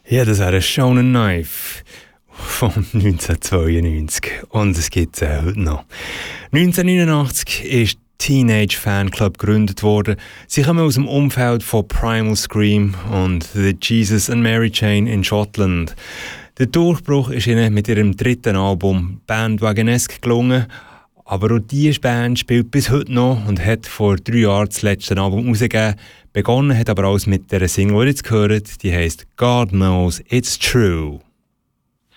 Ja, das wäre Shonen Knife von 1992 und es gibt es heute noch. 1989 ist Teenage Fanclub gegründet worden. Sie kommen aus dem Umfeld von Primal Scream und The Jesus and Mary Chain in Schottland. Der Durchbruch ist ihnen mit ihrem dritten Album Bandwagonesque gelungen, aber auch diese Band spielt bis heute noch und hat vor 3 Jahren das letzte Album herausgegeben. Begonnen hat aber alles mit der Single, die ihr jetzt hört, die heisst God Knows It's True.